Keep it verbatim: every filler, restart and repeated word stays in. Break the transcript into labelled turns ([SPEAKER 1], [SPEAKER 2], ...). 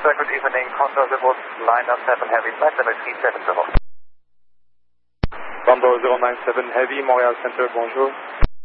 [SPEAKER 1] Center, good evening. Condor zero nine seven Heavy, flight level three seven zero.
[SPEAKER 2] Condor zero nine seven Heavy, Montréal Center, bonjour.